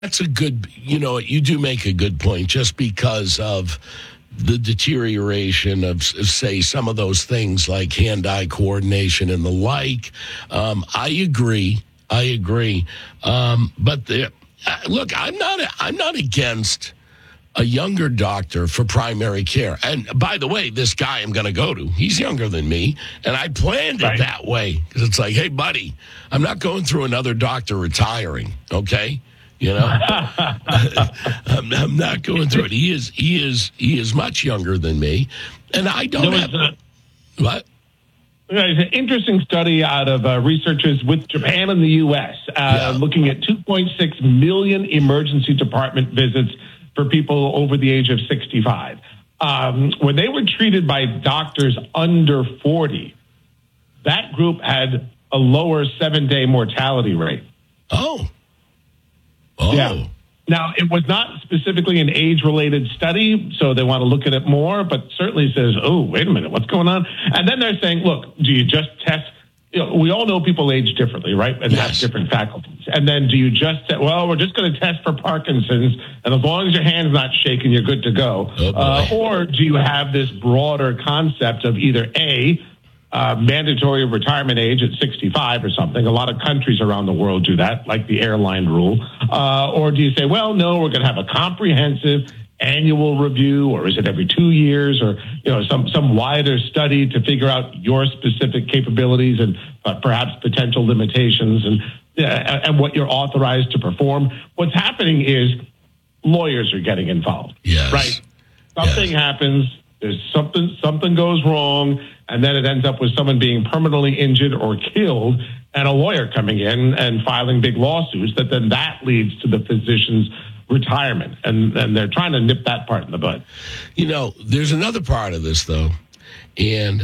That's a good, you do make a good point just because of the deterioration of, say, some of those things like hand-eye coordination and the like. I agree. But look, I'm not against a younger doctor for primary care. And by the way, this guy I'm going to go to, he's younger than me, and I planned it that way because it's like, hey, buddy, I'm not going through another doctor retiring, okay? I'm not going through it. He is much younger than me, and I don't have what. There's an interesting study out of researchers with Japan and the U.S. Looking at 2.6 million emergency department visits for people over the age of 65. When they were treated by doctors under 40, that group had a lower 7-day mortality rate. Oh. Yeah. Now, it was not specifically an age-related study, so they want to look at it more, but certainly says, oh, wait a minute, what's going on? And then they're saying, look, do you just test? We all know people age differently, right? And have different faculties. And then do you just say, well, we're just going to test for Parkinson's, and as long as your hand's not shaking, you're good to go. Or do you have this broader concept of either A, mandatory retirement age at 65 or something? A lot of countries around the world do that, like the airline rule. Or do you say, well, no, we're going to have a comprehensive annual review, or is it every 2 years, or some wider study to figure out your specific capabilities and perhaps potential limitations and what you're authorized to perform? What's happening is lawyers are getting involved, right? Something happens, there's something goes wrong, and then it ends up with someone being permanently injured or killed, and a lawyer coming in and filing big lawsuits that leads to the physician's retirement. And they're trying to nip that part in the bud. There's another part of this, though. And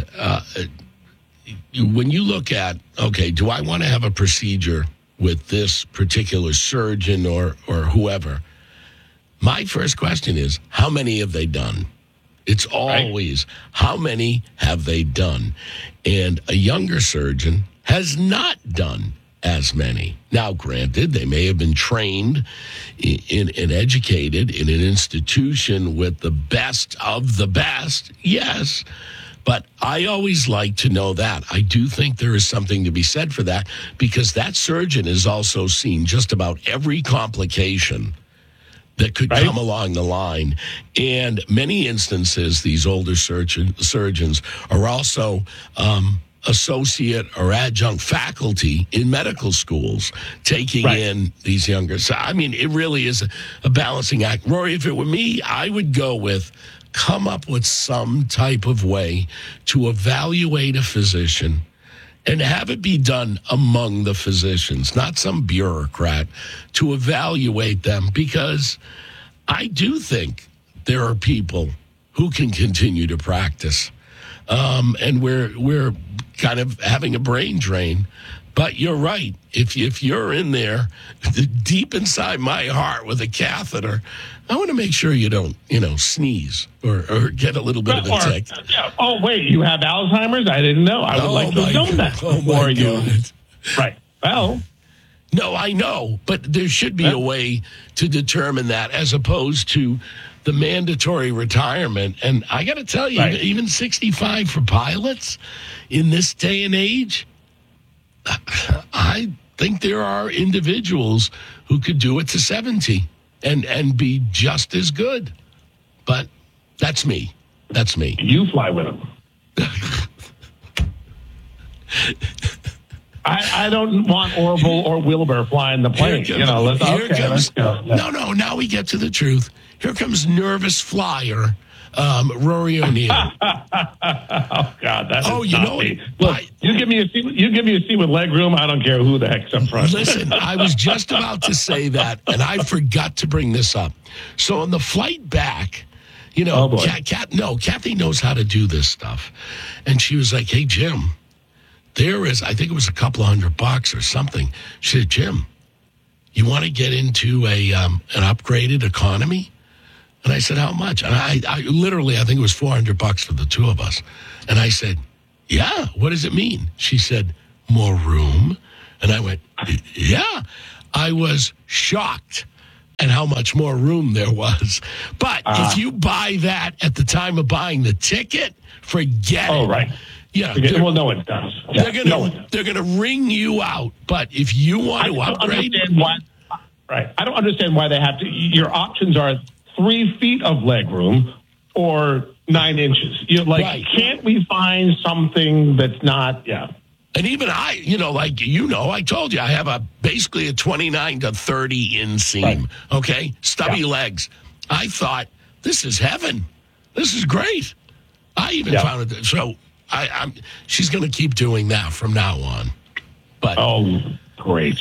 when you look at, okay, do I want to have a procedure with this particular surgeon or whoever? My first question is, how many have they done? It's always, how many have they done? And a younger surgeon has not done as many. Now, granted, they may have been trained and educated in an institution with the best of the best, yes. But I always like to know that. I do think there is something to be said for that, because that surgeon has also seen just about every complication that could come along the line. And many instances, these older surgeons are also associate or adjunct faculty in medical schools taking in these younger. So, I mean, it really is a balancing act. Rory, if it were me, I would go with come up with some type of way to evaluate a physician and have it be done among the physicians, not some bureaucrat, to evaluate them, because I do think there are people who can continue to practice. And we're kind of having a brain drain. But you're right. If you're in there deep inside my heart with a catheter, I want to make sure you don't, sneeze or get a little bit of a tick. Oh, wait, you have Alzheimer's? I didn't know. I would like to have known that before you. Right. Well. No, I know. But there should be a way to determine that, as opposed to the mandatory retirement. And I got to tell you, even 65 for pilots in this day and age, I think there are individuals who could do it to 70 and be just as good. But that's me. That's me. You fly with them. I don't want Orville or Wilbur flying the plane. Let's go. No, now we get to the truth. Here comes nervous flyer Rory O'Neill. Oh God, that is you not know me. Look, you give me a seat. You give me a seat with leg room. I don't care who the heck's up front. Listen, I was just about to say that, and I forgot to bring this up. So on the flight back, Kathy knows how to do this stuff, and she was like, "Hey, Jim, there is, I think it was a couple of $100 or something." She said, "Jim, you want to get into an upgraded economy?" And I said, "How much?" And I literally, I think it was $400 for the two of us. And I said, "Yeah, what does it mean?" She said, "More room." And I went, "Yeah." I was shocked and how much more room there was. But if you buy that at the time of buying the ticket, forget it. Oh, right. Yeah. Well, no one does. Yeah, They're going to ring you out. But if you want to upgrade... I don't understand why they have to. Your options are 3 feet of leg room or 9 inches. You're like, can't we find something that's not, And even I told you, I have basically a 29 to 30 inseam, okay? Stubby legs. I thought, this is heaven. This is great. I even found it. So she's going to keep doing that from now on. But great.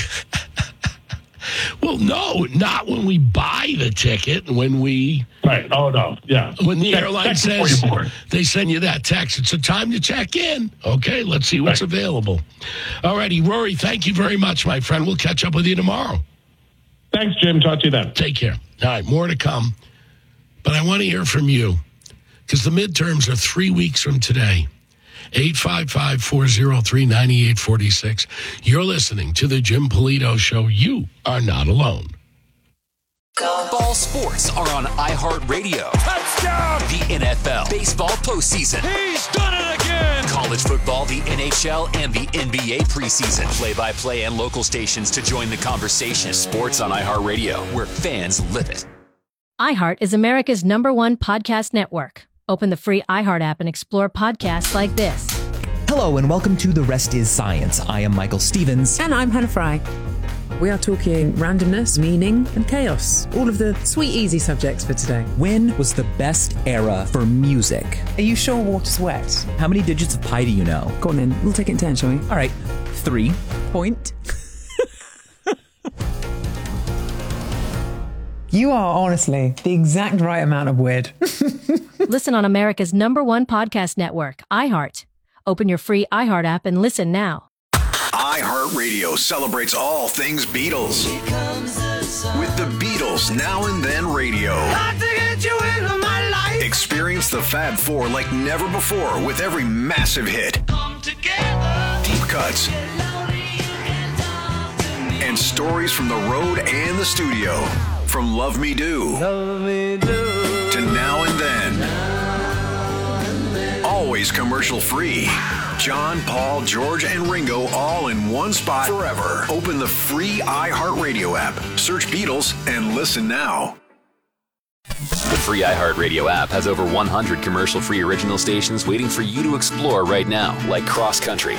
Well, no, not when we buy the ticket. When we... Right. Oh, no. Yeah. When the airline says they send you that text, it's a time to check in. Okay, let's see what's available. All righty, Rory, thank you very much, my friend. We'll catch up with you tomorrow. Thanks, Jim. Talk to you then. Take care. All right, more to come. But I want to hear from you because the midterms are 3 weeks from today. 855-403-9846. You're listening to the Jim Polito Show. You are not alone. Ball sports are on iHeartRadio. Touchdown! The NFL, baseball postseason. He's done it again! College football, the NHL, and the NBA preseason. Play-by-play and local stations to join the conversation. Sports on iHeartRadio, where fans live it. iHeart is America's #1 podcast network. Open the free iHeart app and explore podcasts like this. Hello and welcome to The Rest is Science. I am Michael Stevens. And I'm Hannah Fry. We are talking randomness, meaning, and chaos. All of the sweet, easy subjects for today. When was the best era for music? Are you sure water's wet? How many digits of pi do you know? Go on then. We'll take it in turn, shall we? All right. 3. Point. You are honestly the exact right amount of weird. Listen on America's #1 podcast network, iHeart. Open your free iHeart app and listen now. iHeartRadio celebrates all things Beatles. With the Beatles Now and Then Radio. Experience the Fab Four like never before with every massive hit. Deep cuts. And stories from the road and the studio. From Love Me Do to Now and Then. Always commercial free. John, Paul, George, and Ringo all in one spot forever. Open the free iHeartRadio app. Search Beatles and listen now. The free iHeartRadio app has over 100 commercial-free original stations waiting for you to explore right now, like Cross Country.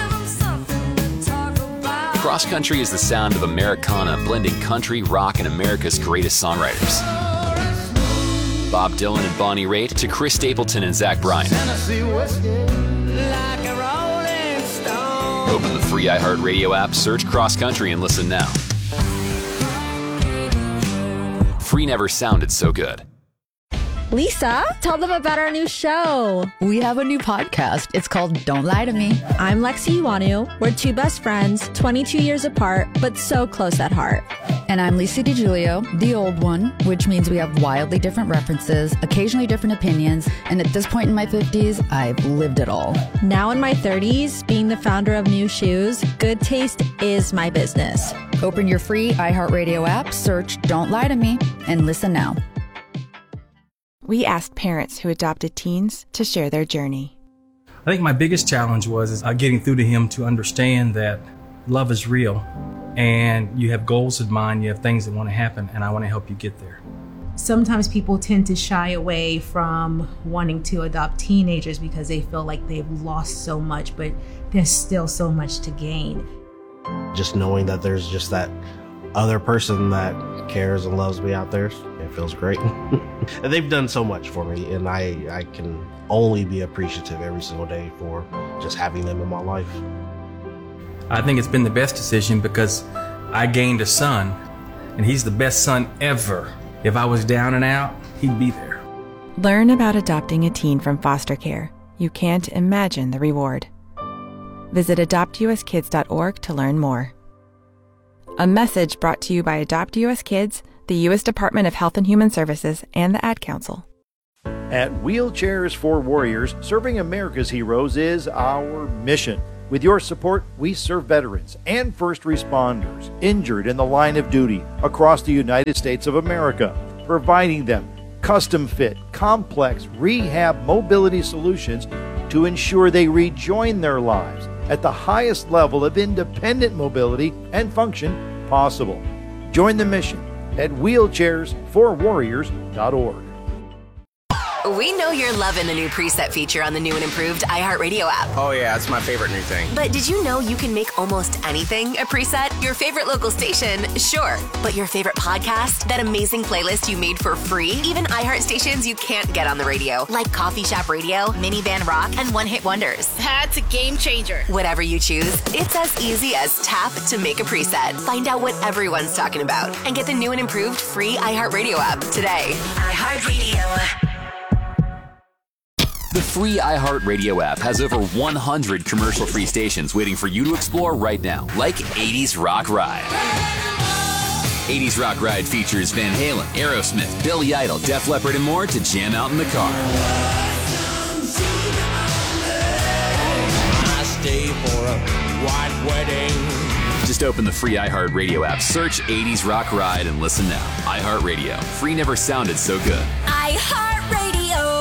Cross Country is the sound of Americana, blending country, rock, and America's greatest songwriters. Bob Dylan and Bonnie Raitt to Chris Stapleton and Zach Bryan. Open the free iHeartRadio app, search Cross Country, and listen now. Free never sounded so good. Lisa, tell them about our new show. We have a new podcast. It's called Don't Lie to Me. I'm Lexi Iwanu. We're 2 best friends, 22 years apart, but so close at heart. And I'm Lisa DiGiulio, the old one, which means we have wildly different references, occasionally different opinions, and at this point in my 50s, I've lived it all. Now in my 30s, being the founder of New Shoes, good taste is my business. Open your free iHeartRadio app, search Don't Lie to Me, and listen now. We asked parents who adopted teens to share their journey. I think my biggest challenge was getting through to him to understand that love is real and you have goals in mind, you have things that want to happen, and I want to help you get there. Sometimes people tend to shy away from wanting to adopt teenagers because they feel like they've lost so much, but there's still so much to gain. Just knowing that there's just that other person that cares and loves me out there, it feels great. And they've done so much for me, and I can only be appreciative every single day for just having them in my life. I think it's been the best decision because I gained a son, and he's the best son ever. If I was down and out, he'd be there. Learn about adopting a teen from foster care. You can't imagine the reward. Visit adoptuskids.org to learn more. A message brought to you by Adopt US Kids, the U.S. Department of Health and Human Services, and the Ad Council. At Wheelchairs for Warriors, serving America's heroes is our mission. With your support, we serve veterans and first responders injured in the line of duty across the United States of America, providing them custom-fit, complex rehab mobility solutions to ensure they rejoin their lives at the highest level of independent mobility and function possible. Join the mission at wheelchairsforwarriors.org. We know you're loving the new preset feature on the new and improved iHeartRadio app. Oh, yeah, it's my favorite new thing. But did you know you can make almost anything a preset? Your favorite local station, sure. But your favorite podcast? That amazing playlist you made for free? Even iHeart stations you can't get on the radio, like Coffee Shop Radio, Minivan Rock, and One Hit Wonders. That's a game changer. Whatever you choose, it's as easy as tap to make a preset. Find out what everyone's talking about and get the new and improved free iHeartRadio app today. iHeartRadio. The free iHeartRadio app has over 100 commercial-free stations waiting for you to explore right now, like 80s Rock Ride. 80s Rock Ride features Van Halen, Aerosmith, Billy Idol, Def Leppard, and more to jam out in the car. I stay for a white wedding. Just open the free iHeartRadio app, search 80s Rock Ride, and listen now. iHeartRadio. Free never sounded so good. iHeartRadio.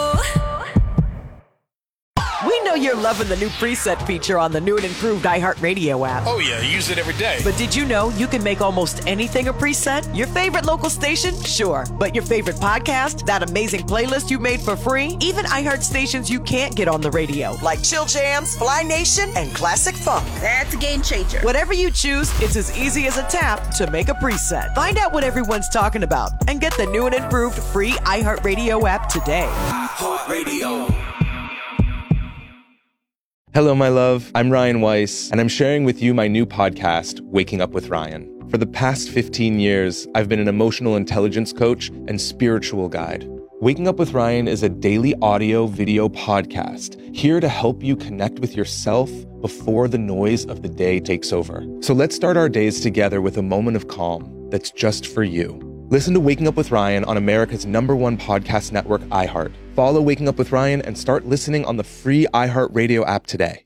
We know you're loving the new preset feature on the new and improved iHeartRadio app. Oh, yeah, I use it every day. But did you know you can make almost anything a preset? Your favorite local station? Sure. But your favorite podcast? That amazing playlist you made for free? Even iHeart stations you can't get on the radio, like Chill Jams, Fly Nation, and Classic Funk. That's a game changer. Whatever you choose, it's as easy as a tap to make a preset. Find out what everyone's talking about and get the new and improved free iHeartRadio app today. iHeartRadio. Hello, my love. I'm Ryan Weiss, and I'm sharing with you my new podcast, Waking Up with Ryan. For the past 15 years, I've been an emotional intelligence coach and spiritual guide. Waking Up with Ryan is a daily audio video podcast here to help you connect with yourself before the noise of the day takes over. So let's start our days together with a moment of calm that's just for you. Listen to Waking Up with Ryan on America's #1 podcast network, iHeart. Follow Waking Up with Ryan and start listening on the free iHeartRadio app today.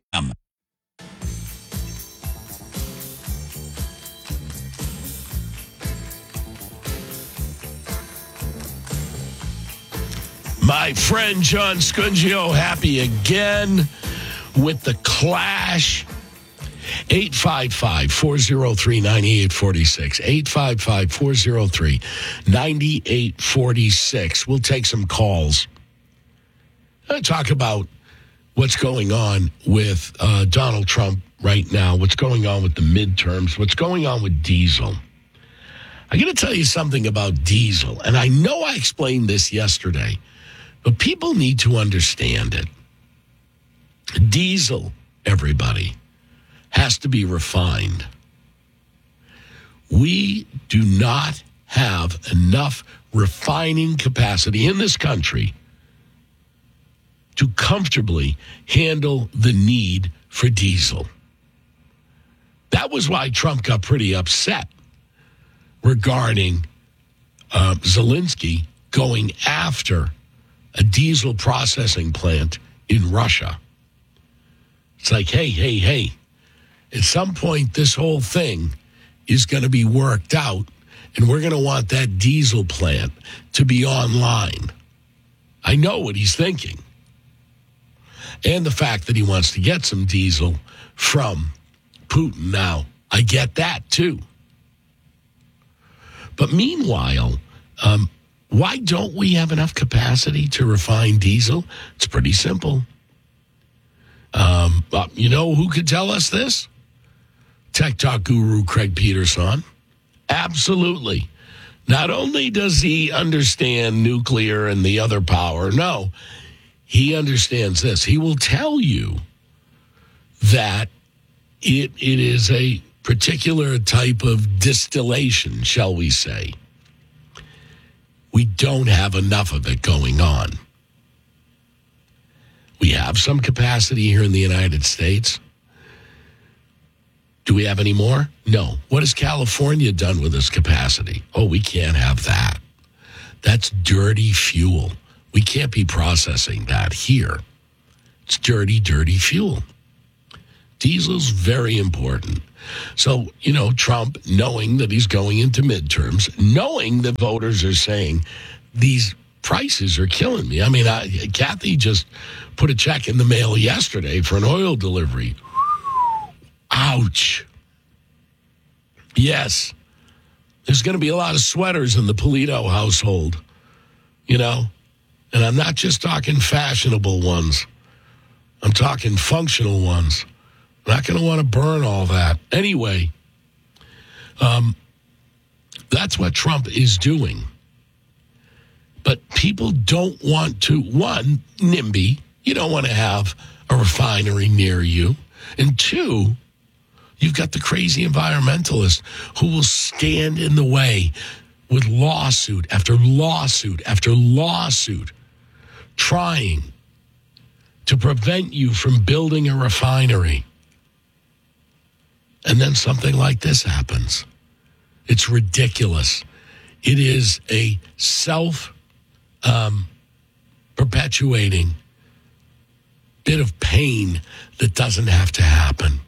My friend John Scungio, happy again with the Clash. 855-403-9846. 855-403-9846. We'll take some calls. I'll talk about what's going on with Donald Trump right now, what's going on with the midterms, what's going on with diesel. I'm going to tell you something about diesel, and I know I explained this yesterday, but people need to understand it. Diesel, everybody, has to be refined. We do not have enough refining capacity in this country to comfortably handle the need for diesel. That was why Trump got pretty upset regarding Zelensky going after a diesel processing plant in Russia. It's like, hey. At some point, this whole thing is going to be worked out, and we're going to want that diesel plant to be online. I know what he's thinking. And the fact that he wants to get some diesel from Putin now, I get that too. But meanwhile, why don't we have enough capacity to refine diesel? It's pretty simple. You know who could tell us this? Tech Talk guru Craig Peterson. Absolutely. Not only does he understand nuclear and the other power, no, he understands this. He will tell you that it is a particular type of distillation, shall we say. We don't have enough of it going on. We have some capacity here in the United States. Do we have any more? No. What has California done with this capacity? Oh, we can't have that. That's dirty fuel. We can't be processing that here. It's dirty, dirty fuel. Diesel's very important. So, Trump, knowing that he's going into midterms, knowing that voters are saying these prices are killing me. I mean, Kathy just put a check in the mail yesterday for an oil delivery. Ouch. Yes. There's going to be a lot of sweaters in the Polito household, And I'm not just talking fashionable ones. I'm talking functional ones. I'm not going to want to burn all that. Anyway, that's what Trump is doing. But people don't want to, one, NIMBY, you don't want to have a refinery near you. And two, you've got the crazy environmentalists who will stand in the way with lawsuit after lawsuit after lawsuit, trying to prevent you from building a refinery. And then something like this happens. It's ridiculous. It is a self-perpetuating bit of pain that doesn't have to happen.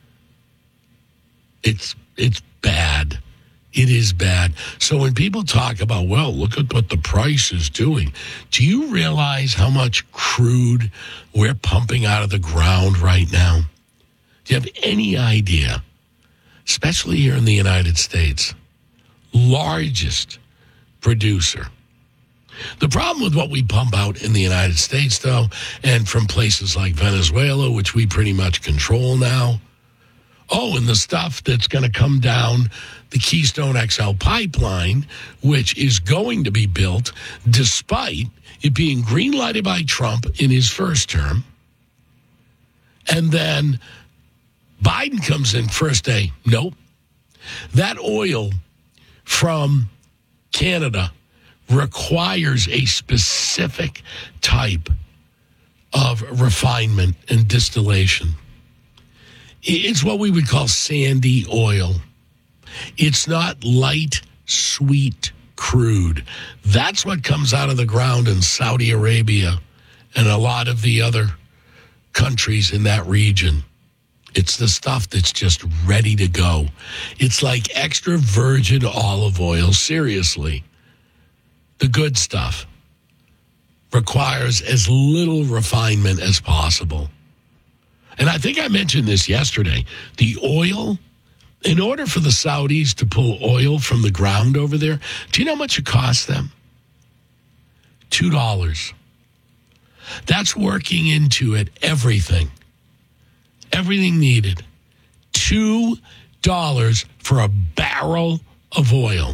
It's bad. It is bad. So when people talk about, well, look at what the price is doing, do you realize how much crude we're pumping out of the ground right now? Do you have any idea, especially here in the United States, largest producer? The problem with what we pump out in the United States, though, and from places like Venezuela, which we pretty much control now, and the stuff that's going to come down the Keystone XL pipeline, which is going to be built despite it being green-lighted by Trump in his first term. And then Biden comes in first day. Nope. That oil from Canada requires a specific type of refinement and distillation. It's what we would call sandy oil. It's not light, sweet crude. That's what comes out of the ground in Saudi Arabia and a lot of the other countries in that region. It's the stuff that's just ready to go. It's like extra virgin olive oil. Seriously. The good stuff requires as little refinement as possible. And I think I mentioned this yesterday. The oil, in order for the Saudis to pull oil from the ground over there, do you know how much it costs them? $2. That's working into it everything. Everything needed. $2 for a barrel of oil.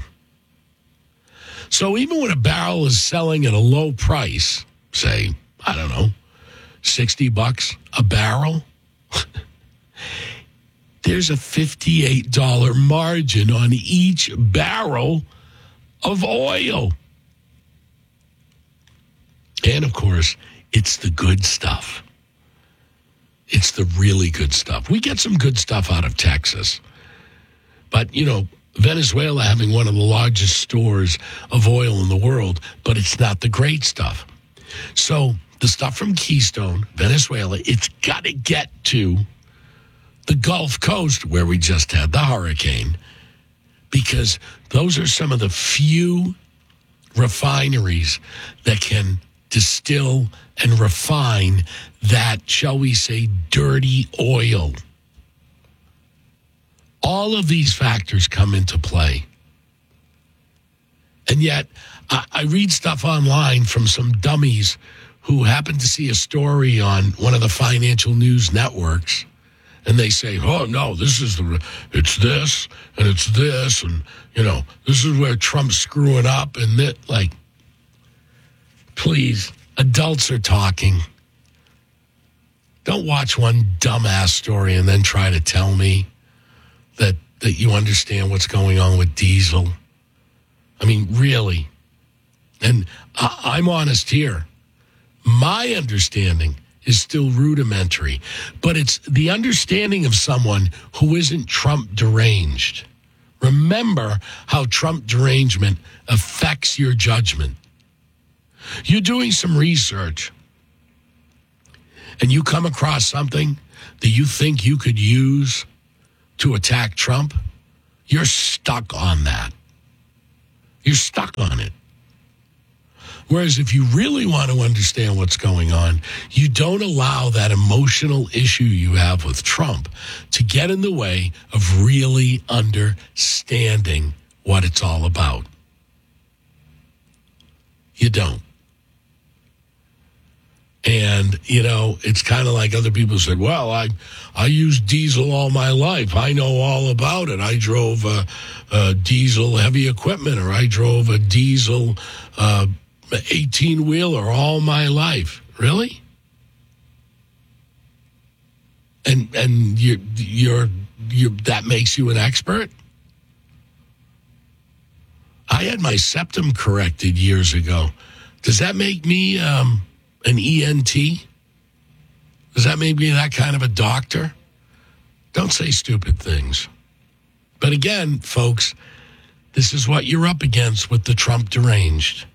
So even when a barrel is selling at a low price, say, I don't know, $60 a barrel, there's a $58 margin on each barrel of oil. And, of course, it's the good stuff. It's the really good stuff. We get some good stuff out of Texas. But, Venezuela having one of the largest stores of oil in the world, but it's not the great stuff. So the stuff from Keystone, Venezuela, it's got to get to the Gulf Coast where we just had the hurricane, because those are some of the few refineries that can distill and refine that, shall we say, dirty oil. All of these factors come into play. And yet, I read stuff online from some dummies who happen to see a story on one of the financial news networks, and they say, oh, no, it's this, and it's this, and, this is where Trump's screwing up, and that, please, adults are talking. Don't watch one dumbass story and then try to tell me that you understand what's going on with diesel. I mean, really. And I'm honest here. My understanding is still rudimentary, but it's the understanding of someone who isn't Trump deranged. Remember how Trump derangement affects your judgment. You're doing some research and you come across something that you think you could use to attack Trump, you're stuck on that. You're stuck on it. Whereas if you really want to understand what's going on, you don't allow that emotional issue you have with Trump to get in the way of really understanding what it's all about. You don't. And, it's kind of like other people said, well, I used diesel all my life. I know all about it. I drove a diesel heavy equipment, or I drove a diesel 18-wheeler all my life. Really? And you're that makes you an expert? I had my septum corrected years ago. Does that make me an ENT? Does that make me that kind of a doctor? Don't say stupid things. But again, folks, this is what you're up against with the Trump deranged.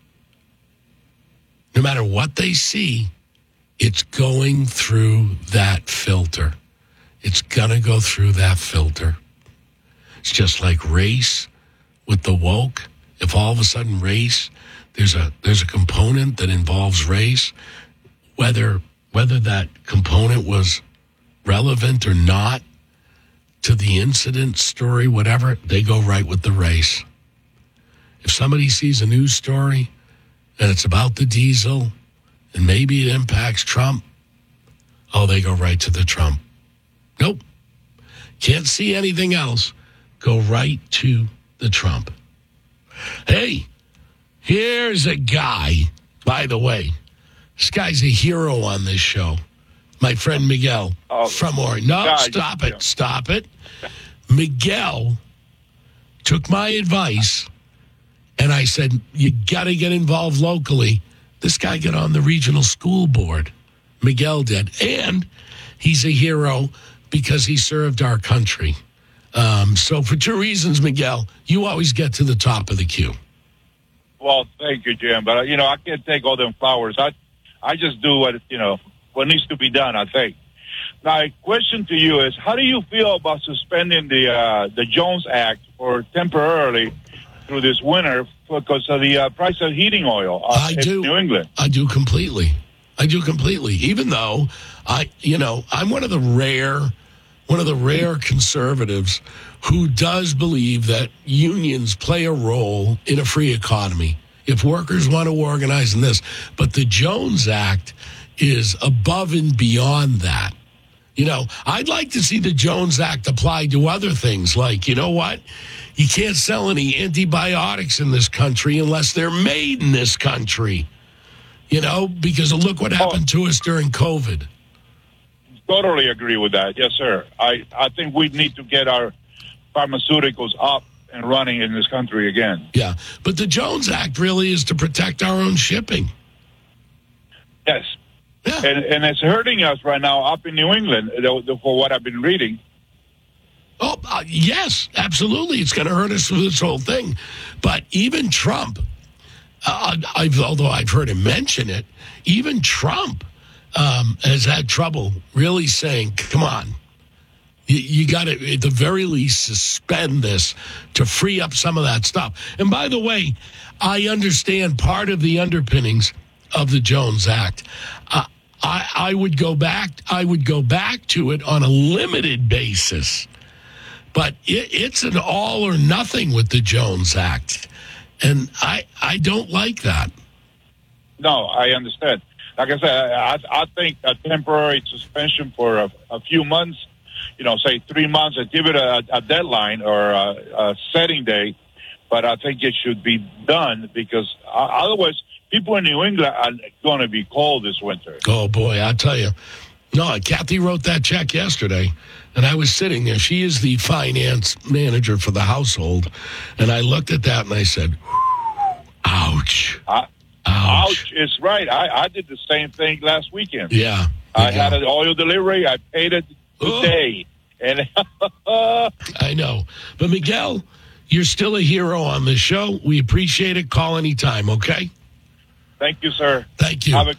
No matter what they see, it's going through that filter. It's going to go through that filter. It's just like race with the woke. If all of a sudden race, there's a component that involves race, whether that component was relevant or not to the incident, story, whatever, they go right with the race. If somebody sees a news story and it's about the diesel and maybe it impacts Trump, they go right to the Trump. Nope. Can't see anything else. Go right to the Trump. Hey, here's a guy, by the way. This guy's a hero on this show. My friend Miguel from Oregon. No, stop it. Miguel took my advice, and I said, you got to get involved locally. This guy got on the regional school board. Miguel did. And he's a hero because he served our country. So for two reasons, Miguel, you always get to the top of the queue. Well, thank you, Jim. But, I can't take all them flowers. I just do what needs to be done, I think. My question to you is, how do you feel about suspending the Jones Act for temporarily through this winter because of the price of heating oil in New England? I do completely. Even though I'm one of the rare conservatives who does believe that unions play a role in a free economy. If workers want to organize in this, but the Jones Act is above and beyond that. I'd like to see the Jones Act applied to other things like, you know what? You can't sell any antibiotics in this country unless they're made in this country. Because look what happened to us during COVID. Totally agree with that. Yes, sir. I think we need to get our pharmaceuticals up and running in this country again. Yeah, but the Jones Act really is to protect our own shipping. Yes. Yeah. And it's hurting us right now up in New England, for what I've been reading. Yes, absolutely. It's going to hurt us with this whole thing. But even Trump, although I've heard him mention it, even Trump has had trouble really saying, come on, you got to, at the very least, suspend this to free up some of that stuff. And by the way, I understand part of the underpinnings of the Jones Act. I would go back to it on a limited basis. But it's an all or nothing with the Jones Act. And I don't like that. No, I understand. Like I said, I think a temporary suspension for a few months, say 3 months, and give it a deadline or a setting date. But I think it should be done because otherwise people in New England are going to be cold this winter. Oh, boy, I tell you. No, Kathy wrote that check yesterday, and I was sitting there. She is the finance manager for the household. And I looked at that and I said, ouch. Ouch is right. I did the same thing last weekend. Yeah. I had an oil delivery. I paid it today. And I know. But Miguel, you're still a hero on this show. We appreciate it. Call anytime, okay? Thank you, sir. Thank you. Have a great day.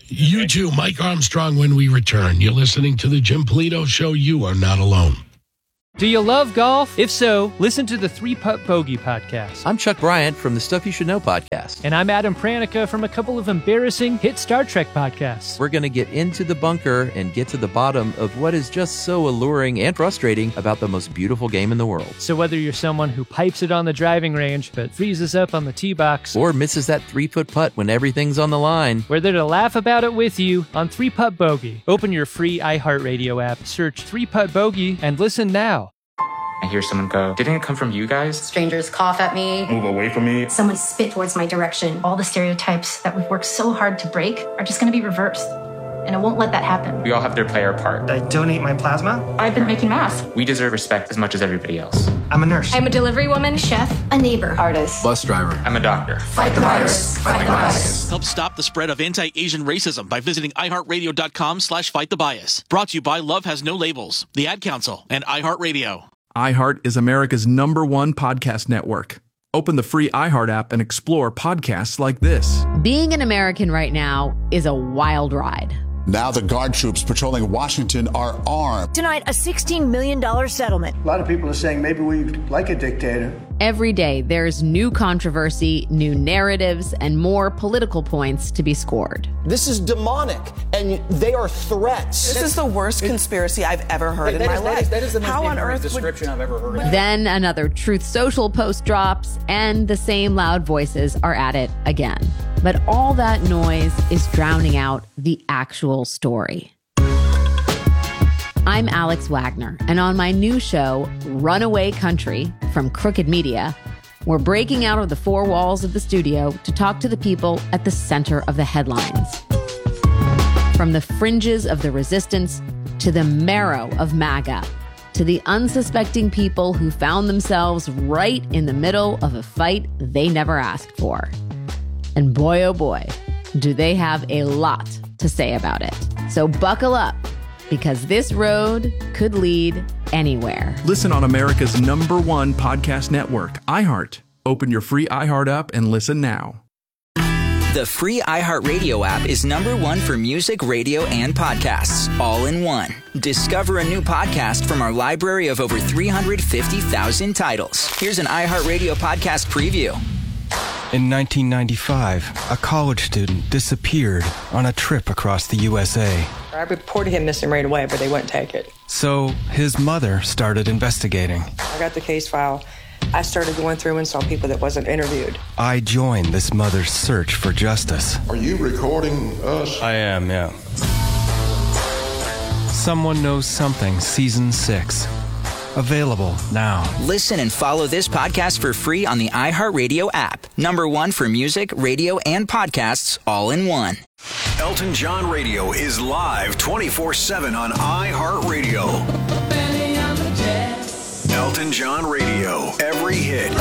You too, Mike Armstrong, when we return. You're listening to the Jim Polito Show. You are not alone. Do you love golf? If so, listen to the 3-Putt Bogey podcast. I'm Chuck Bryant from the Stuff You Should Know podcast. And I'm Adam Pranica from a couple of embarrassing hit Star Trek podcasts. We're going to get into the bunker and get to the bottom of what is just so alluring and frustrating about the most beautiful game in the world. So whether you're someone who pipes it on the driving range but freezes up on the tee box, or misses that 3-foot putt when everything's on the line, we're there to laugh about it with you on 3-Putt Bogey. Open your free iHeartRadio app, search 3-Putt Bogey, and listen now. I hear someone go, "Didn't it come from you guys?" Strangers cough at me. Move away from me. Someone spit towards my direction. All the stereotypes that we've worked so hard to break are just going to be reversed. And I won't let that happen. We all have to play our part. I donate my plasma. I've been making masks. We deserve respect as much as everybody else. I'm a nurse. I'm a delivery woman, chef, a neighbor, artist, Bus driver. I'm a doctor. Fight the virus. Fight the bias. Help stop the spread of anti-Asian racism by visiting iHeartRadio.com/fightthebbias. Brought to you by Love Has No Labels, the Ad Council, and iHeartRadio. iHeart is America's #1 podcast network. Open the free iHeart app and explore podcasts like this. Being an American right now is a wild ride. Now the guard troops patrolling Washington are armed. Tonight, a $16 million settlement. A lot of people are saying maybe we like a dictator. Every day, there's new controversy, new narratives, and more political points to be scored. This is demonic, and they are threats. This is the worst conspiracy I've ever heard in my life. That is the most ignorant description I've ever heard. Then another Truth Social post drops, and the same loud voices are at it again. But all that noise is drowning out the actual story. I'm Alex Wagner, and on my new show, Runaway Country, from Crooked Media, we're breaking out of the four walls of the studio to talk to the people at the center of the headlines. From the fringes of the resistance to the marrow of MAGA, to the unsuspecting people who found themselves right in the middle of a fight they never asked for. And boy, oh boy, do they have a lot to say about it. So buckle up, because this road could lead anywhere. Listen on America's #1 podcast network, iHeart. Open your free iHeart app and listen now. The free iHeartRadio app is #1 for music, radio, and podcasts, all in one. Discover a new podcast from our library of over 350,000 titles. Here's an iHeartRadio podcast preview. In 1995, a college student disappeared on a trip across the USA. I reported him missing right away, but they wouldn't take it. So his mother started investigating. I got the case file. I started going through and saw people that wasn't interviewed. I joined this mother's search for justice. Are you recording us? I am, yeah. Someone Knows Something, Season 6. Available now. Listen and follow this podcast for free on the iHeartRadio app. #1 for music, radio, and podcasts, all in one. Elton John Radio is live 24/7 on iHeartRadio. Elton John Radio. Every hit.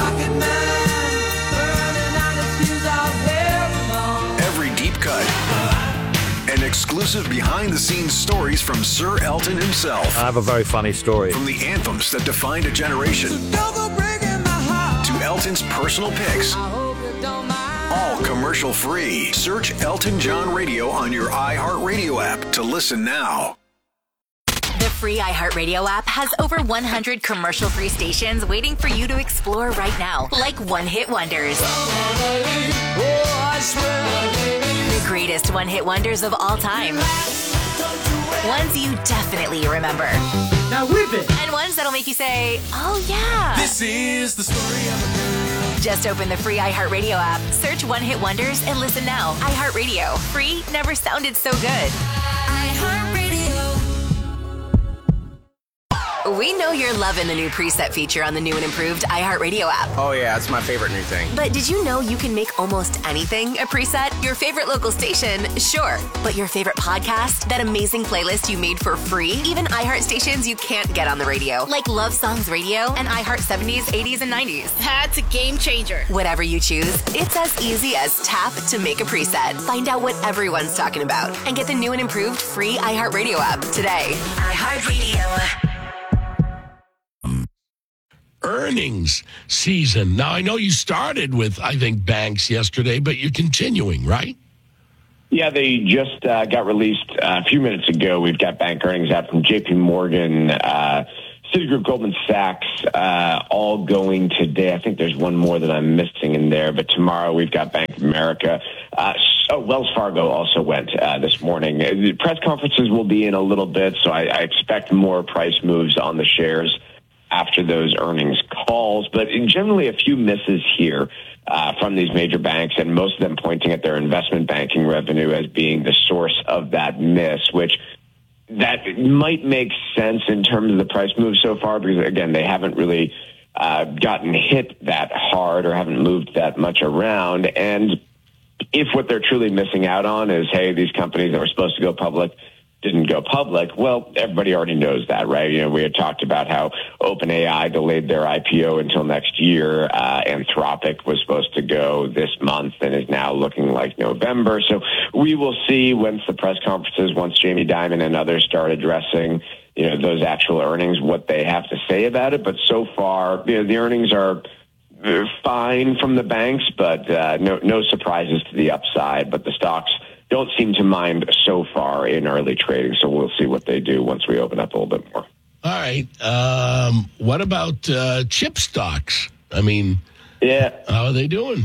Every deep cut. And exclusive behind-the-scenes stories from Sir Elton himself. I have a very funny story. From the anthems that defined a generation to Elton's personal picks. All commercial-free. Search Elton John Radio on your iHeartRadio app to listen now. The free iHeartRadio app has over 100 commercial-free stations waiting for you to explore right now, like one-hit wonders. The greatest one-hit wonders of all time. Ones you definitely remember. Now whip it! And ones that'll make you say, oh yeah. This is the story of a girl. Just open the free iHeartRadio app, search one-hit wonders, and listen now. iHeartRadio. Free never sounded so good. We know you're loving the new preset feature on the new and improved iHeartRadio app. Oh yeah, it's my favorite new thing. But did you know you can make almost anything a preset? Your favorite local station, sure. But your favorite podcast? That amazing playlist you made for free? Even iHeart stations you can't get on the radio, like Love Songs Radio and iHeart 70s, 80s, and 90s. That's a game changer. Whatever you choose, it's as easy as tap to make a preset. Find out what everyone's talking about and get the new and improved free iHeartRadio app today. iHeartRadio. Earnings season. Now, I know you started with, I think, banks yesterday, but you're continuing, right? Yeah, they just got released a few minutes ago. We've got bank earnings out from J.P. Morgan, Citigroup, Goldman Sachs, all going today. I think there's one more that I'm missing in there, but tomorrow we've got Bank of America. Wells Fargo also went this morning. The press conferences will be in a little bit, so I expect more price moves on the shares after those earnings calls. But generally a few misses here from these major banks, and most of them pointing at their investment banking revenue as being the source of that miss, which that might make sense in terms of the price move so far, because, again, they haven't really gotten hit that hard or haven't moved that much around. And if what they're truly missing out on is, hey, these companies that were supposed to go public didn't go public, well, everybody already knows that, right? You know, we had talked about how OpenAI delayed their IPO until next year. Anthropic was supposed to go this month and is now looking like November. So we will see once the press conferences, once Jamie Dimon and others start addressing, you know, those actual earnings, what they have to say about it. But so far, you know, the earnings are fine from the banks, but no surprises to the upside. But the stocks don't seem to mind so far in early trading, so we'll see what they do once we open up a little bit more. All right. What about chip stocks? I mean, yeah, how are they doing?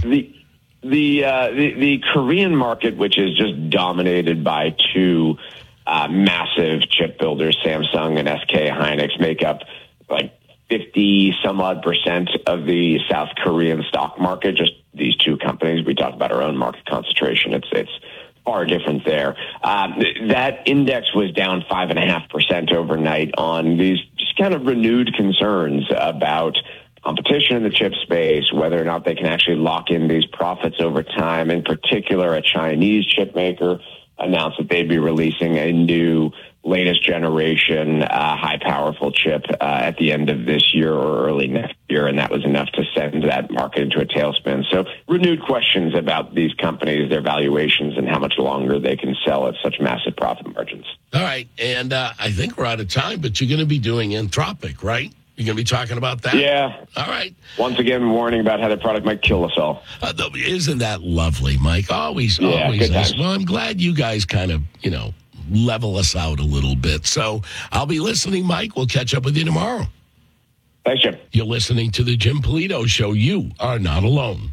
The Korean market, which is just dominated by two massive chip builders, Samsung and SK Hynix, make up like 50-some-odd% of the South Korean stock market. Just these two companies. We talk about our own market concentration. It's far different there. That index was down 5.5% overnight on these just kind of renewed concerns about competition in the chip space, whether or not they can actually lock in these profits over time. In particular, a Chinese chip maker announced that they'd be releasing a new latest generation high powerful chip at the end of this year or early next year, and that was enough to send that market into a tailspin. So renewed questions about these companies, their valuations, and how much longer they can sell at such massive profit margins. All right, and I think we're out of time, but you're going to be doing Anthropic, right? You're going to be talking about that? Yeah. All right. Once again, warning about how the product might kill us all. Isn't that lovely, Mike? Always. Good times. Well, I'm glad you guys kind of, level us out a little bit. So I'll be listening, Mike. We'll catch up with you tomorrow. Thanks, Jim. You're listening to the Jim Polito Show. You are not alone.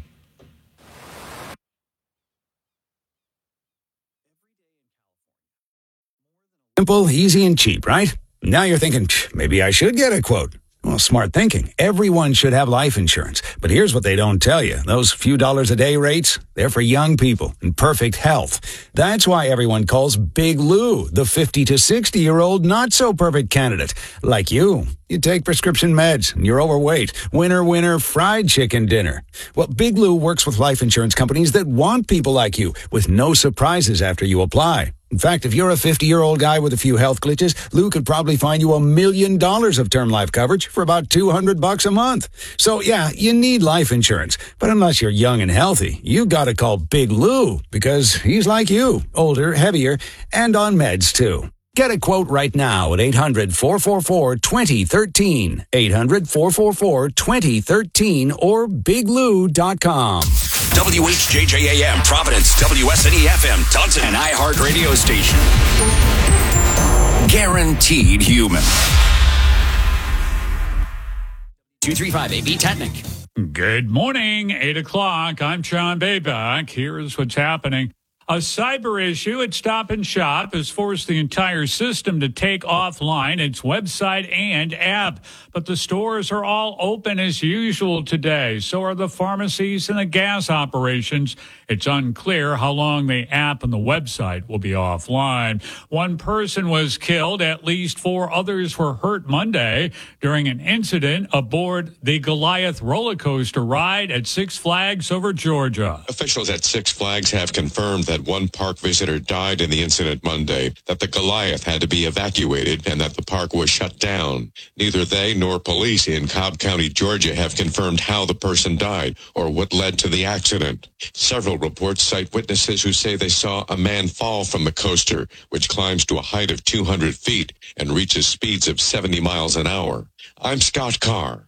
Simple, easy, and cheap, right? Now you're thinking, maybe I should get a quote. Well, smart thinking. Everyone should have life insurance. But here's what they don't tell you. Those few dollars a day rates, they're for young people in perfect health. That's why everyone calls Big Lou the 50 to 60-year-old not-so-perfect candidate. Like you. You take prescription meds, and you're overweight. Winner, fried chicken dinner. Well, Big Lou works with life insurance companies that want people like you, with no surprises after you apply. In fact, if you're a 50-year-old guy with a few health glitches, Lou could probably find you $1 million of term life coverage for about $200 a month. So, yeah, you need life insurance. But unless you're young and healthy, you gotta call Big Lou, because he's like you, older, heavier, and on meds, too. Get a quote right now at 800-444-2013, 800-444-2013, or biglou.com. WHJJAM, Providence, WSNE-FM, Taunton, and iHeart radio station. Guaranteed human. 235 AB Technic. Good morning, 8 o'clock. I'm John Bayback. Here's what's happening. A cyber issue at Stop and Shop has forced the entire system to take offline its website and app. But the stores are all open as usual today. So are the pharmacies and the gas operations. It's unclear how long the app and the website will be offline. One person was killed. At least 4 others were hurt Monday during an incident aboard the Goliath roller coaster ride at Six Flags over Georgia. Officials at Six Flags have confirmed that one park visitor died in the incident Monday, that the Goliath had to be evacuated, and that the park was shut down. Neither they nor police in Cobb County, Georgia, have confirmed how the person died or what led to the accident. Several reports cite witnesses who say they saw a man fall from the coaster, which climbs to a height of 200 feet and reaches speeds of 70 miles an hour. I'm Scott Carr.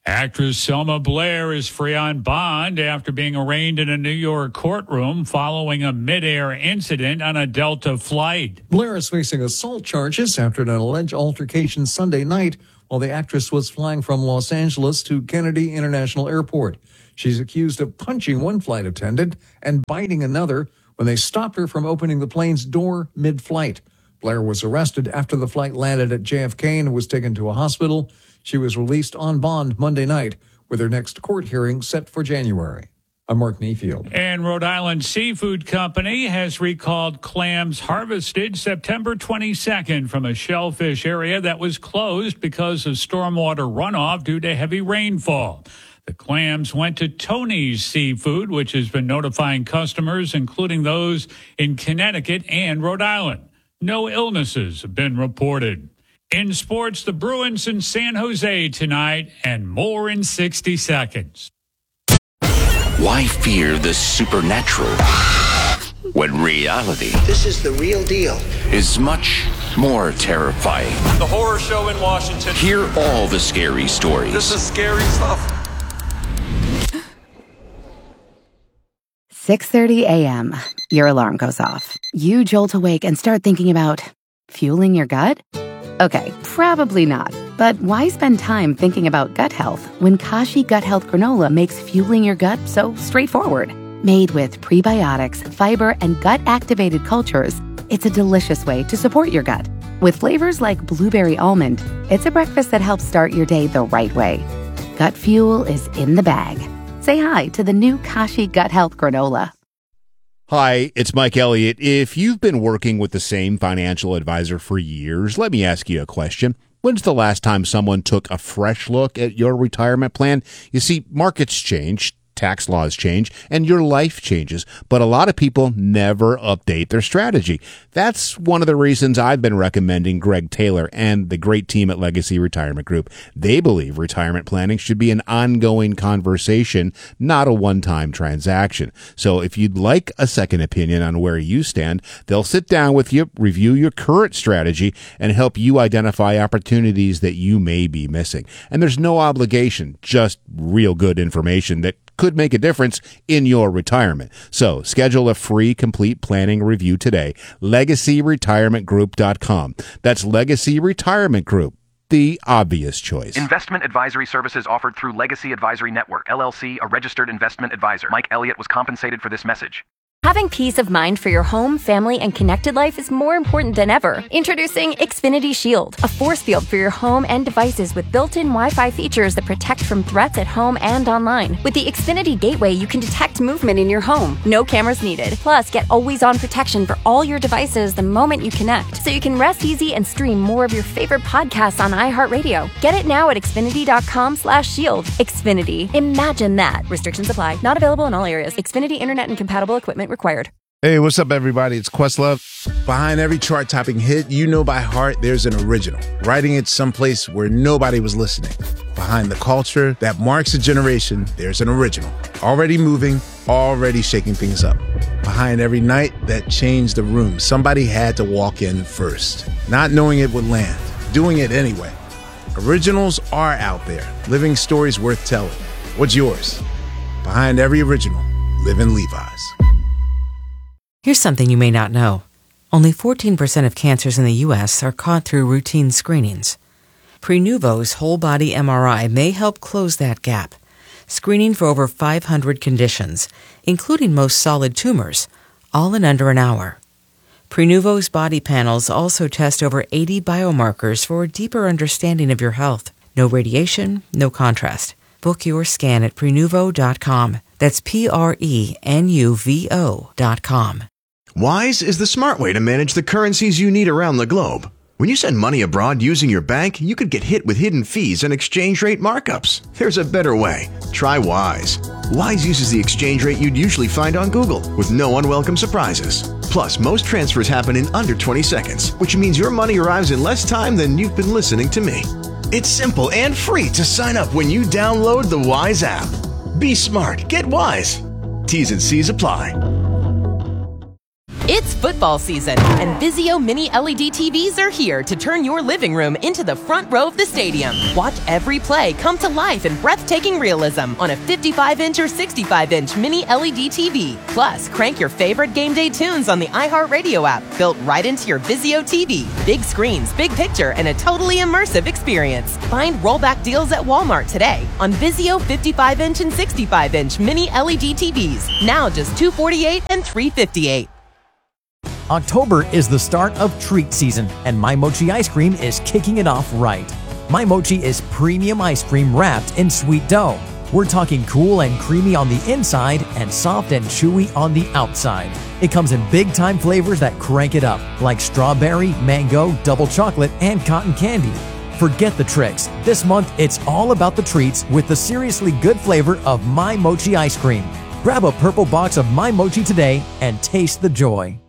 Actress Selma Blair is free on bond after being arraigned in a New York courtroom following a midair incident on a Delta flight. Blair is facing assault charges after an alleged altercation Sunday night while the actress was flying from Los Angeles to Kennedy International Airport. She's accused of punching one flight attendant and biting another when they stopped her from opening the plane's door mid-flight. Blair was arrested after the flight landed at JFK and was taken to a hospital. She was released on bond Monday night, with her next court hearing set for January. I'm Mark Neefield. And Rhode Island Seafood Company has recalled clams harvested September 22nd from a shellfish area that was closed because of stormwater runoff due to heavy rainfall. The clams went to Tony's Seafood, which has been notifying customers, including those in Connecticut and Rhode Island. No illnesses have been reported. In sports, the Bruins in San Jose tonight, and more in 60 seconds. Why fear the supernatural when reality This is the real deal. is much more terrifying? The horror show in Washington. Hear all the scary stories. This is scary stuff. 6:30 a.m. Your alarm goes off. You jolt awake and start thinking about fueling your gut? Okay, probably not. But why spend time thinking about gut health when Kashi Gut Health Granola makes fueling your gut so straightforward? Made with prebiotics, fiber, and gut-activated cultures, it's a delicious way to support your gut. With flavors like blueberry almond, it's a breakfast that helps start your day the right way. Gut fuel is in the bag. Say hi to the new Kashi Gut Health Granola. Hi, it's Mike Elliott. If you've been working with the same financial advisor for years, let me ask you a question. When's the last time someone took a fresh look at your retirement plan? You see, markets change, tax laws change, and your life changes, but a lot of people never update their strategy. That's one of the reasons I've been recommending Greg Taylor and the great team at Legacy Retirement Group. They believe retirement planning should be an ongoing conversation, not a one-time transaction. So if you'd like a second opinion on where you stand, they'll sit down with you, review your current strategy, and help you identify opportunities that you may be missing. And there's no obligation, just real good information that could make a difference in your retirement. So schedule a free complete planning review today. LegacyRetirementGroup.com. That's Legacy Retirement Group, the obvious choice. Investment advisory services offered through Legacy Advisory Network, LLC, a registered investment advisor. Mike Elliott was compensated for this message. Having peace of mind for your home, family, and connected life is more important than ever. Introducing Xfinity Shield, a force field for your home and devices with built-in Wi-Fi features that protect from threats at home and online. With the Xfinity Gateway, you can detect movement in your home. No cameras needed. Plus, get always-on protection for all your devices the moment you connect, so you can rest easy and stream more of your favorite podcasts on iHeartRadio. Get it now at Xfinity.com/shield. Xfinity. Imagine that. Restrictions apply. Not available in all areas. Xfinity Internet and compatible equipment required. Hey, what's up, everybody? It's Questlove. Behind every chart-topping hit you know by heart, there's an original, writing it someplace where nobody was listening. Behind the culture that marks a generation, there's an original, already moving, already shaking things up. Behind every night that changed the room, somebody had to walk in first, not knowing it would land, doing it anyway. Originals are out there, living stories worth telling. What's yours? Behind every original, live in Levi's. Here's something you may not know. Only 14% of cancers in the U.S. are caught through routine screenings. Prenuvo's whole-body MRI may help close that gap, screening for over 500 conditions, including most solid tumors, all in under an hour. Prenuvo's body panels also test over 80 biomarkers for a deeper understanding of your health. No radiation, no contrast. Book your scan at Prenuvo.com. That's Prenuvo.com. Wise is the smart way to manage the currencies you need around the globe. When you send money abroad using your bank, you could get hit with hidden fees and exchange rate markups. There's a better way. Try Wise. Wise uses the exchange rate you'd usually find on Google, with no unwelcome surprises. Plus, most transfers happen in under 20 seconds, which means your money arrives in less time than you've been listening to me. It's simple and free to sign up when you download the Wise app. Be smart. Get Wise. T's and C's apply. It's football football season, and Vizio Mini LED TVs are here to turn your living room into the front row of the stadium. Watch every play come to life in breathtaking realism on a 55-inch or 65-inch Mini LED TV. Plus, crank your favorite game day tunes on the iHeartRadio app, built right into your Vizio TV. Big screens, big picture, and a totally immersive experience. Find rollback deals at Walmart today on Vizio 55-inch and 65-inch Mini LED TVs. Now just $248 and $358. October is the start of treat season, and My Mochi ice cream is kicking it off right. My Mochi is premium ice cream wrapped in sweet dough. We're talking cool and creamy on the inside and soft and chewy on the outside. It comes in big-time flavors that crank it up, like strawberry, mango, double chocolate, and cotton candy. Forget the tricks. This month, it's all about the treats with the seriously good flavor of My Mochi ice cream. Grab a purple box of My Mochi today and taste the joy.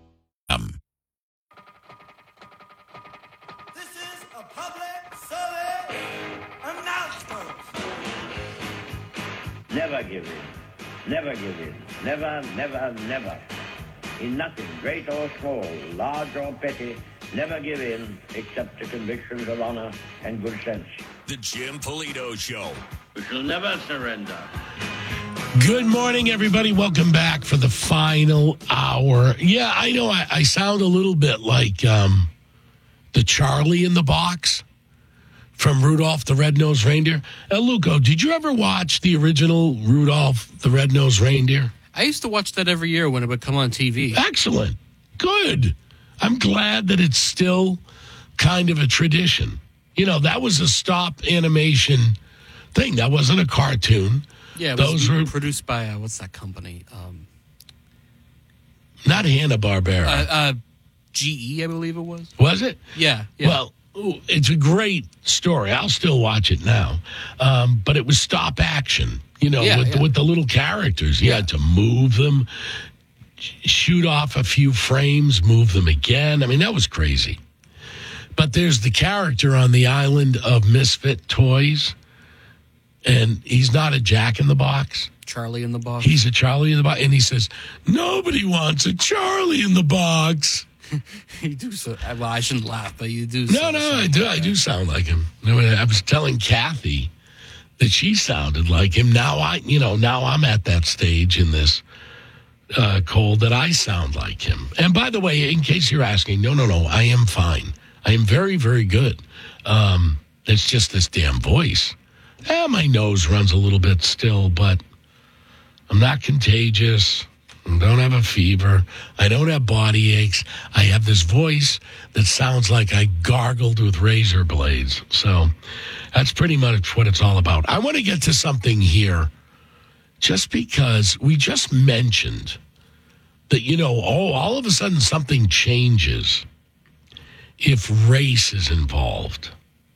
Never give in. Never give in. Never, never, never. In nothing, great or small, large or petty, never give in except to convictions of honor and good sense. The Jim Polito Show. We shall never surrender. Good morning, everybody. Welcome back for the final hour. Yeah, I know I sound a little bit like the Charlie in the Box from Rudolph the Red-Nosed Reindeer. Luco, did you ever watch the original Rudolph the Red-Nosed Reindeer? I used to watch that every year when it would come on TV. Excellent. Good. I'm glad that it's still kind of a tradition. You know, that was a stop animation thing. That wasn't a cartoon. Yeah, it was produced by, what's that company? Not Hanna-Barbera. GE, I believe it was. Was it? Yeah. Well, it's a great story. I'll still watch it now. But it was stop action, you know, with the little characters. You had to move them, shoot off a few frames, move them again. I mean, that was crazy. But there's the character on the island of misfit toys, and he's not a Jack in the Box. Charlie in the Box. He's a Charlie in the Box, and he says, nobody wants a Charlie in the Box. You do so. Well, I shouldn't laugh, but you do. No, I do. I do sound like him. I was telling Kathy that she sounded like him. Now I'm at that stage in this cold that I sound like him. And by the way, in case you're asking, no, I am fine. I am very, very good. It's just this damn voice. My nose runs a little bit still, but I'm not contagious. I don't have a fever. I don't have body aches. I have this voice that sounds like I gargled with razor blades. So that's pretty much what it's all about. I want to get to something here just because we just mentioned that, all of a sudden something changes if race is involved.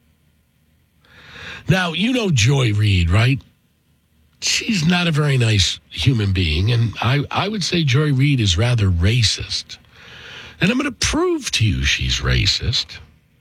Now, Joy Reid, right? She's not a very nice human being, and I would say Joy Reid is rather racist. And I'm going to prove to you she's racist.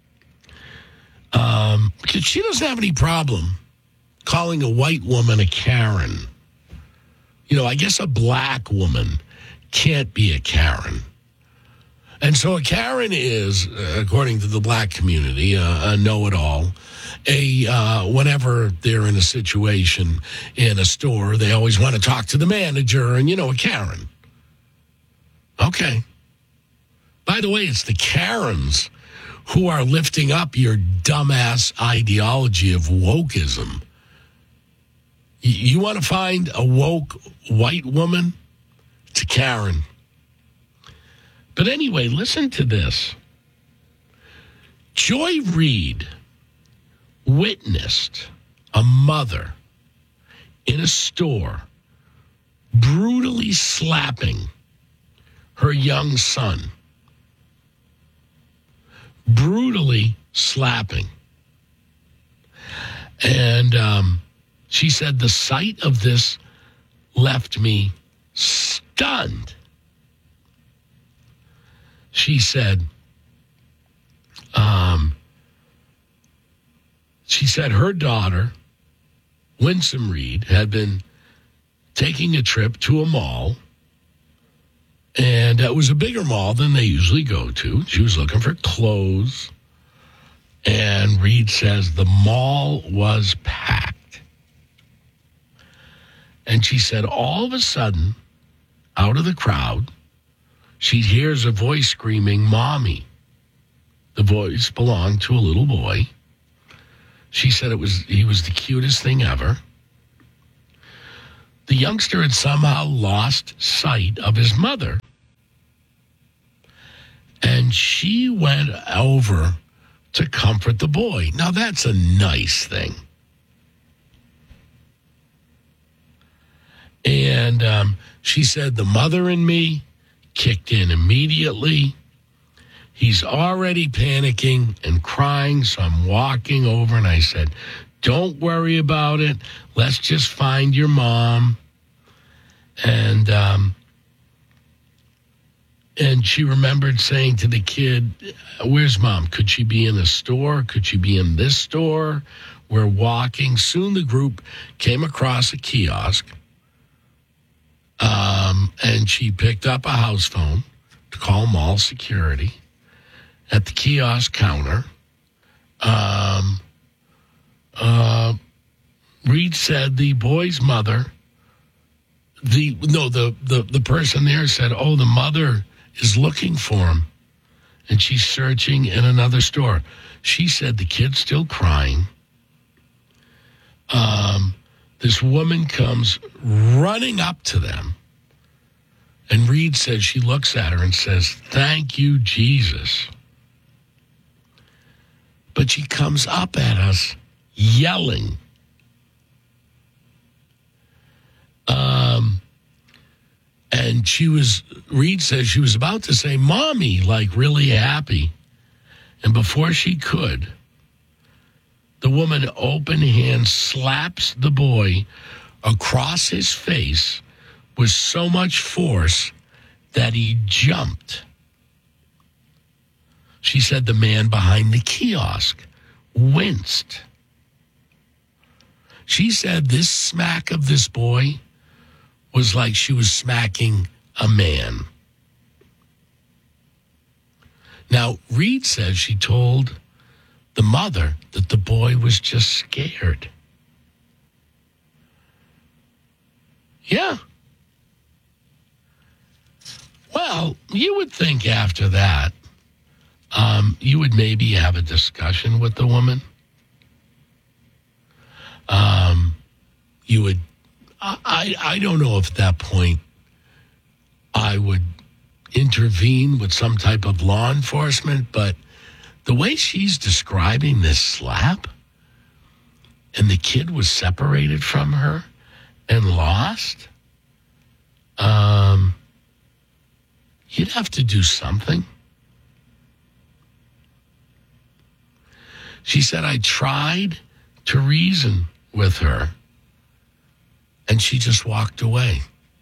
Because she doesn't have any problem calling a white woman a Karen. I guess a black woman can't be a Karen. And so a Karen is, according to the black community, a know-it-all. Whenever they're in a situation in a store, they always want to talk to the manager and, a Karen. Okay. By the way, it's the Karens who are lifting up your dumbass ideology of wokeism. You want to find a woke white woman? It's a Karen. But anyway, listen to this. Joy Reid witnessed a mother in a store brutally slapping her young son. Brutally slapping. And she said, the sight of this left me stunned. She said, her daughter, Winsome Reid, had been taking a trip to a mall, and And it was a bigger mall than they usually go to. She was looking for clothes. And Reed says the mall was packed. And she said all of a sudden, out of the crowd, she hears a voice screaming, "Mommy." The voice belonged to a little boy. She said he was the cutest thing ever. The youngster had somehow lost sight of his mother. And she went over to comfort the boy. Now, that's a nice thing. And she said the mother in me kicked in immediately. He's already panicking and crying, so I'm walking over, and I said, "Don't worry about it. Let's just find your mom." And she remembered saying to the kid, "Where's Mom? Could she be in a store? Could she be in this store?" We're walking. Soon the group came across a kiosk, and she picked up a house phone to call mall security. At the kiosk counter, Reed said the boy's mother, the person there said, "Oh, the mother is looking for him, and she's searching in another store." She said the kid's still crying. This woman comes running up to them, and Reed says she looks at her and says, "Thank you, Jesus." But she comes up at us yelling. And Reed says she was about to say, "Mommy," like really happy. And before she could, the woman open hand slaps the boy across his face with so much force that he jumped. She said the man behind the kiosk winced. She said this smack of this boy was like she was smacking a man. Now, Reed says she told the mother that the boy was just scared. Yeah. Well, you would think after that, you would maybe have a discussion with the woman. You would, I don't know if at that point I would intervene with some type of law enforcement, but the way she's describing this slap, and the kid was separated from her and lost, you'd have to do something. She said, I tried to reason with her, and she just walked away.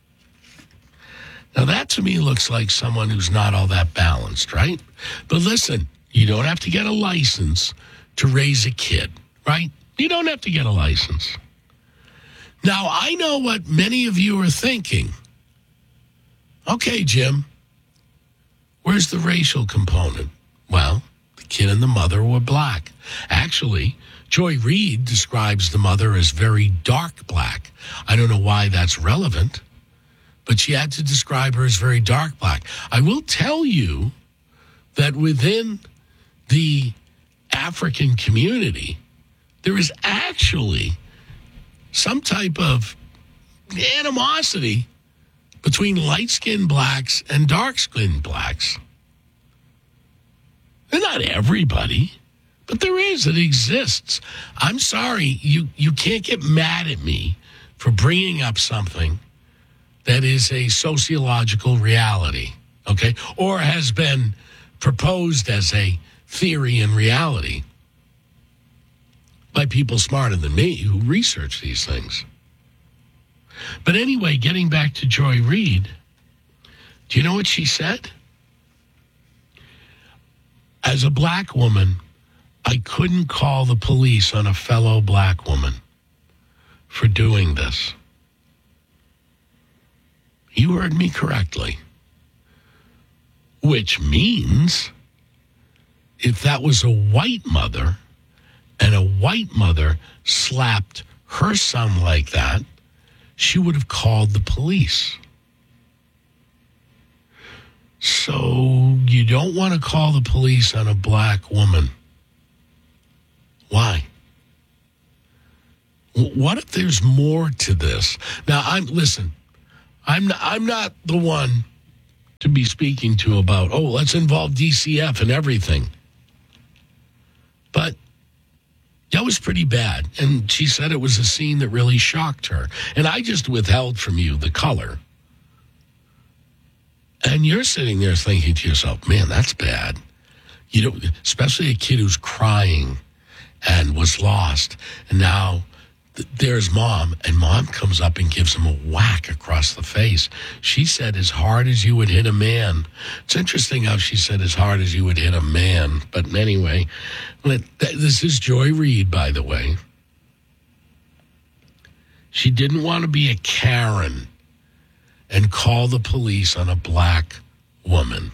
Now, that to me looks like someone who's not all that balanced, right? But listen, you don't have to get a license to raise a kid, right? You don't have to get a license. Now, I know what many of you are thinking. Okay, Jim, where's the racial component? Well, the kid and the mother were black. Actually, Joy Reid describes the mother as very dark black. I don't know why that's relevant, but she had to describe her as very dark black. I will tell you that within the African community, there is actually some type of animosity between light-skinned blacks and dark-skinned blacks. They're not everybody, but there is. It exists. I'm sorry, you can't get mad at me for bringing up something that is a sociological reality, okay, or has been proposed as a theory and reality by people smarter than me who research these things. But anyway, getting back to Joy Reid, do you know what she said? As a black woman, I couldn't call the police on a fellow black woman for doing this. You heard me correctly. which means if that was a white mother and a white mother slapped her son like that, she would have called the police. So you don't want to call the police on a black woman. Why? What if there's more to this? Now, I'm not the one to be speaking to about, let's involve DCF and everything. But that was pretty bad. And she said it was a scene that really shocked her. And I just withheld from you the color. And you're sitting there thinking to yourself, man, that's bad. You know, especially a kid who's crying and was lost. And now there's mom, and mom comes up and gives him a whack across the face. She said, as hard as you would hit a man. It's interesting how she said, as hard as you would hit a man. But anyway, this is Joy Reid, by the way. She didn't want to be a Karen and call the police on a black woman.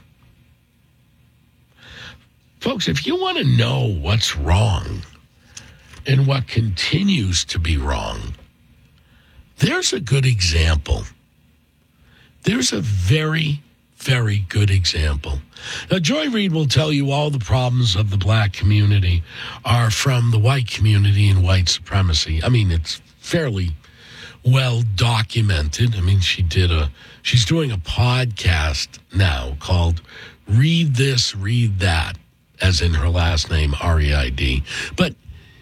Folks, if you want to know what's wrong and what continues to be wrong, there's a good example. There's a very, very good example. Now, Joy Reid will tell you all the problems of the black community are from the white community and white supremacy. I mean, it's fairly well documented. I mean, she's doing a podcast now called Read This, Read That, as in her last name, R-E-I-D. But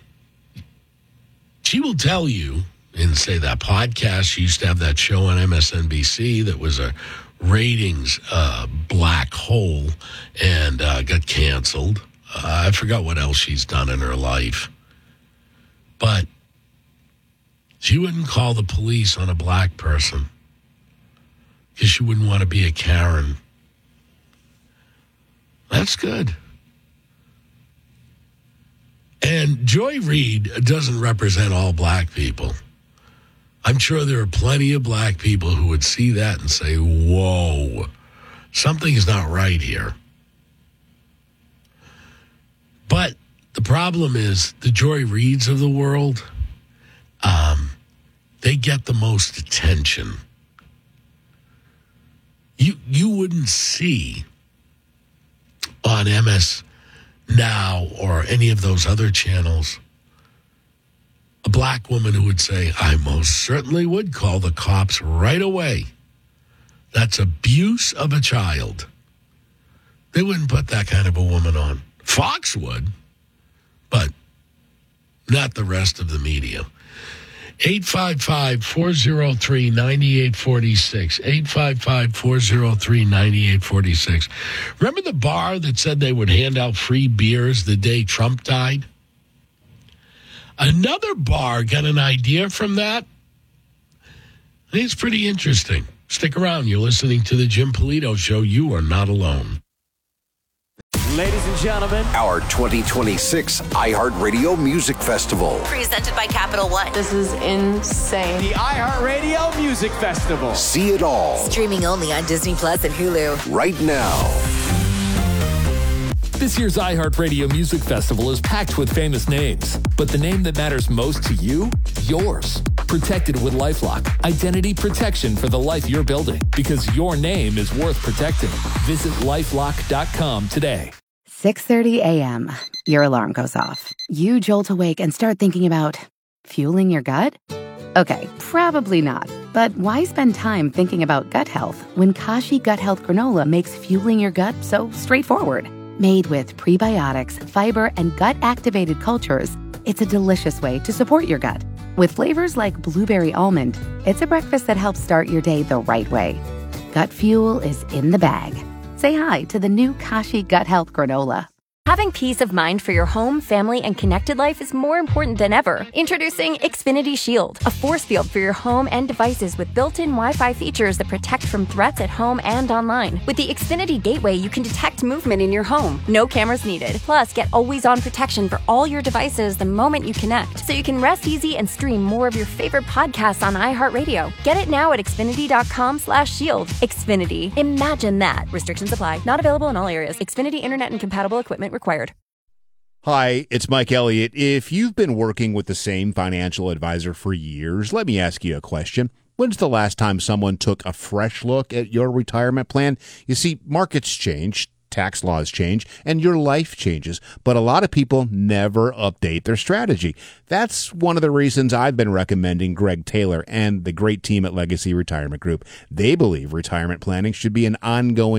she will tell you, in, say, that podcast, she used to have that show on MSNBC that was a ratings black hole and got canceled. I forgot what else she's done in her life. But she wouldn't call the police on a black person because she wouldn't want to be a Karen. That's good. And Joy Reid doesn't represent all black people. I'm sure there are plenty of black people who would see that and say, whoa, something is not right here. But the problem is the Joy Reids of the world, they get the most attention. You wouldn't see on MS Now or any of those other channels a black woman who would say, I most certainly would call the cops right away. That's abuse of a child. They wouldn't put that kind of a woman on. Fox would, but not the rest of the media. 855-403-9846. 855-403-9846. Remember the bar that said they would hand out free beers the day Trump died? Another bar got an idea from that. I think it's pretty interesting. Stick around. You're listening to the Jim Polito Show. You are not alone. Ladies and gentlemen, our 2026 iHeartRadio Music Festival. Presented by Capital One. This is insane. The iHeartRadio Music Festival. See it all. Streaming only on Disney Plus and Hulu. Right now. This year's iHeartRadio Music Festival is packed with famous names, but the name that matters most to you, yours. Protected with LifeLock. Identity protection for the life you're building, because your name is worth protecting. Visit LifeLock.com today. 6:30 a.m. Your alarm goes off. You jolt awake and start thinking about fueling your gut? Okay, probably not. But why spend time thinking about gut health when Kashi Gut Health Granola makes fueling your gut so straightforward? Made with prebiotics, fiber, and gut-activated cultures, it's a delicious way to support your gut. With flavors like blueberry almond, it's a breakfast that helps start your day the right way. Gut fuel is in the bag. Say hi to the new Kashi Gut Health Granola. Having peace of mind for your home, family, and connected life is more important than ever. Introducing Xfinity Shield, a force field for your home and devices with built-in Wi-Fi features that protect from threats at home and online. With the Xfinity Gateway, you can detect movement in your home. No cameras needed. Plus, get always-on protection for all your devices the moment you connect, so you can rest easy and stream more of your favorite podcasts on iHeartRadio. Get it now at Xfinity.com/shield. Xfinity. Imagine that. Restrictions apply. Not available in all areas. Xfinity Internet and compatible equipment required. Hi, it's Mike Elliott. If you've been working with the same financial advisor for years, let me ask you a question. When's the last time someone took a fresh look at your retirement plan? You see, markets change, tax laws change, and your life changes, but a lot of people never update their strategy. That's one of the reasons I've been recommending Greg Taylor and the great team at Legacy Retirement Group. They believe retirement planning should be an ongoing